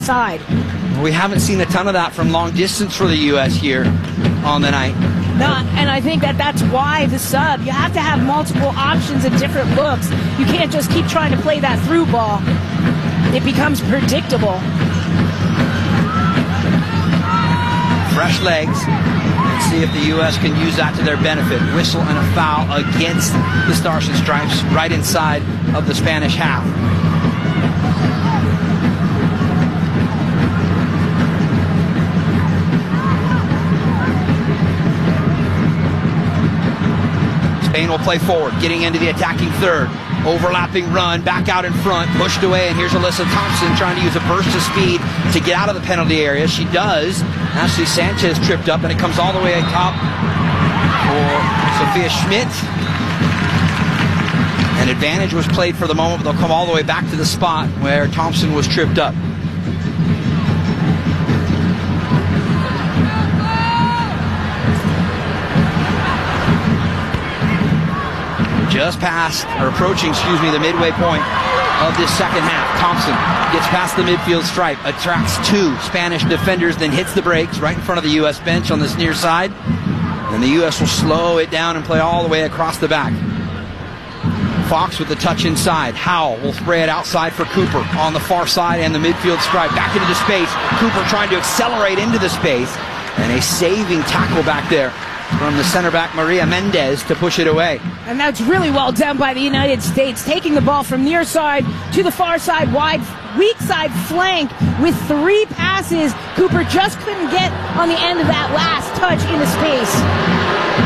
side. We haven't seen a ton of that from long distance for the U.S. here on the night. No, and I think that's why the sub, you have to have multiple options and different looks. You can't just keep trying to play that through ball. It becomes predictable. Fresh legs. Let's see if the U.S. can use that to their benefit. Whistle and a foul against the Stars and Stripes right inside of the Spanish half. Spain will play forward, getting into the attacking third. Overlapping run, back out in front, pushed away, and here's Alyssa Thompson trying to use a burst of speed to get out of the penalty area. She does. Ashley Sanchez tripped up, and it comes all the way top for Sophia Schmidt. An advantage was played for the moment, but they'll come all the way back to the spot where Thompson was tripped up. Just past, or approaching, the midway point of this second half. Thompson gets past the midfield stripe, attracts two Spanish defenders, then hits the brakes right in front of the U.S. bench on this near side. And the U.S. will slow it down and play all the way across the back. Fox with the touch inside. Howell will spray it outside for Cooper on the far side and the midfield stripe. Back into the space. Cooper trying to accelerate into the space. And a saving tackle back there from the center back Maria Mendez to push it away. And that's really well done by the United States, taking the ball from near side to the far side, wide, weak side flank with 3 passes. Cooper just couldn't get on the end of that last touch into space.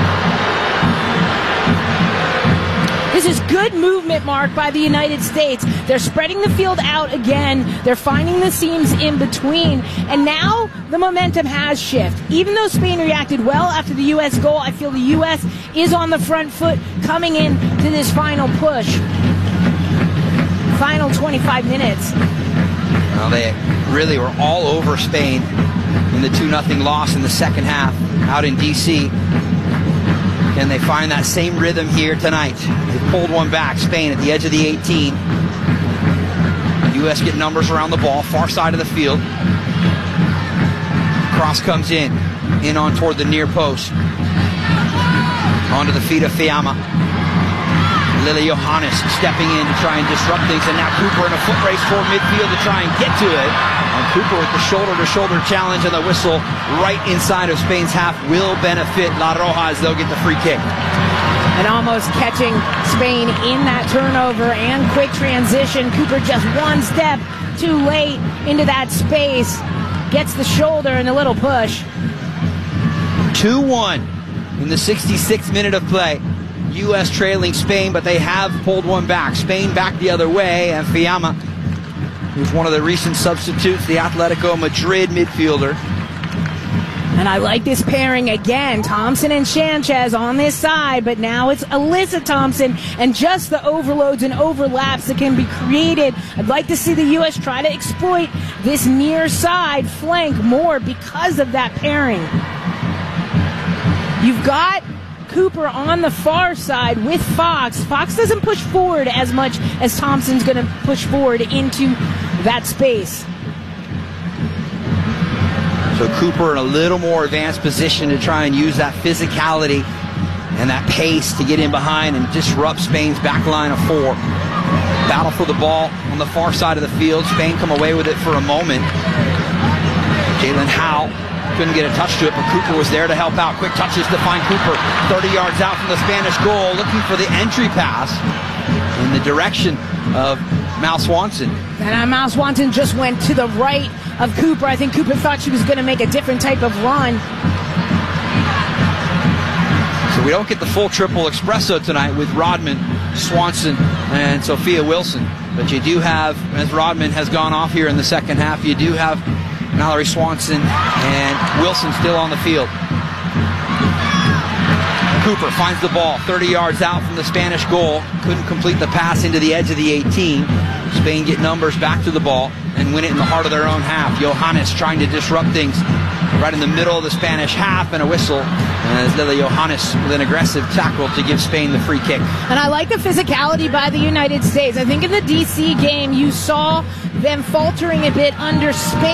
This is good movement, Mark, by the United States. They're spreading the field out again. They're finding the seams in between. And now the momentum has shifted. Even though Spain reacted well after the U.S. goal, I feel the U.S. is on the front foot coming in to this final push. Final 25 minutes. Well, they really were all over Spain in the 2-0 loss in the second half out in D.C. Can they find that same rhythm here tonight? They pulled one back, Spain at the edge of the 18. U.S. get numbers around the ball, far side of the field. Cross comes in on toward the near post. Onto the feet of Fiamma. Lily Johannes stepping in to try and disrupt things, and now Cooper in a foot race toward midfield to try and get to it. And Cooper with the shoulder-to-shoulder challenge, and the whistle right inside of Spain's half will benefit La Roja as they'll get the free kick. And almost catching Spain in that turnover and quick transition. Cooper just one step too late into that space. Gets the shoulder and a little push. 2-1 in the 66th minute of play. U.S. trailing Spain, but they have pulled one back. Spain back the other way, and Fiamma, who's one of the recent substitutes, the Atletico Madrid midfielder. And I like this pairing again. Thompson and Sanchez on this side, but now it's Alyssa Thompson and just the overloads and overlaps that can be created. I'd like to see the U.S. try to exploit this near side flank more because of that pairing. You've got Cooper on the far side with Fox. Fox doesn't push forward as much as Thompson's going to push forward into that space. So Cooper in a little more advanced position to try and use that physicality and that pace to get in behind and disrupt Spain's back line of 4. Battle for the ball on the far side of the field. Spain come away with it for a moment. Jalen Howell couldn't get a touch to it, but Cooper was there to help out. Quick touches to find Cooper 30 yards out from the Spanish goal, looking for the entry pass in the direction of Mal Swanson. And Mal Swanson just went to the right of Cooper. I think Cooper thought she was going to make a different type of run. So we don't get the full triple espresso tonight with Rodman, Swanson, and Sophia Wilson. But you do have, as Rodman has gone off here in the second half, you do have Mallory Swanson and Wilson still on the field. Cooper finds the ball 30 yards out from the Spanish goal. Couldn't complete the pass into the edge of the 18. Spain get numbers back to the ball and win it in the heart of their own half. Johannes trying to disrupt things right in the middle of the Spanish half, and a whistle as Lily Johannes with an aggressive tackle to give Spain the free kick. And I like the physicality by the United States. I think in the DC game you saw them faltering a bit under Spain.